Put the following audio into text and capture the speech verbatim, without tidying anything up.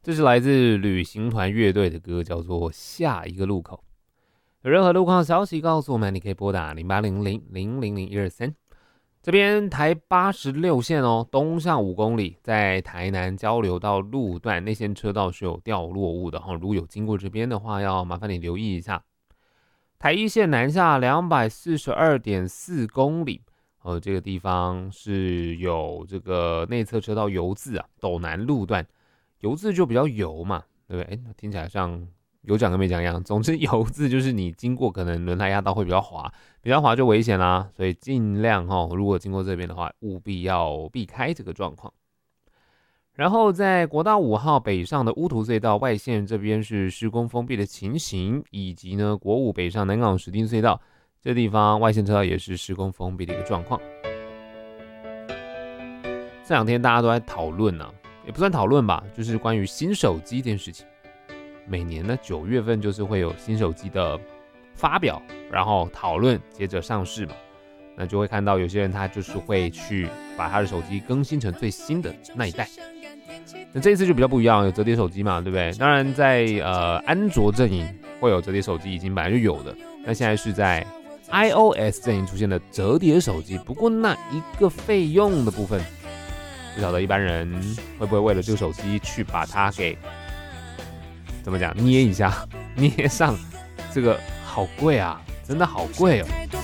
这是来自旅行团乐队的歌，叫做《下一个路口》。有任何路况消息告诉我们，你可以拨打零八零零零零零一二三。这边台八十六线哦，东向五公里，在台南交流道路段内线车道是有掉落物的哈，如果有经过这边的话，要麻烦你留意一下。台一线南下两百四十二点四公里，呃，这个地方是有这个内侧车道油渍啊，斗南路段油渍就比较油嘛，对不对？哎，听起来像有讲跟没讲一样。总之，油渍就是你经过可能轮胎压到会比较滑，比较滑就危险啦，所以尽量哈、哦，如果经过这边的话，务必要避开这个状况。然后在国道五号北上的乌涂隧道外线这边是施工封闭的情形，以及呢国五北上南港石碇隧道这地方外线车道也是施工封闭的一个状况。这两天大家都在讨论啊，也不算讨论吧，就是关于新手机这件事情。每年呢九月份就是会有新手机的发表，然后讨论，接着上市嘛。那就会看到有些人他就是会去把他的手机更新成最新的那一代。那这一次就比较不一样，有折叠手机嘛，对不对？当然在呃安卓阵营会有折叠手机，已经本来就有的。那现在是在 iOS 阵营出现的折叠手机，不过那一个费用的部分，不晓得一般人会不会为了这个手机去把它给怎么讲捏一下，捏上这个好贵啊，真的好贵哦。